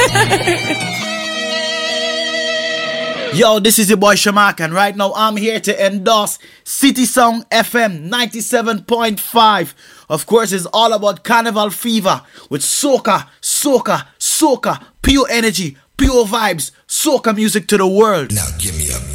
Yo, this is your boy Shamak, and right now I'm here to endorse City Song FM 97.5. Of course, it's all about Carnival Fever with soca, soca, soca, pure energy, pure vibes, soca music to the world. Now give me a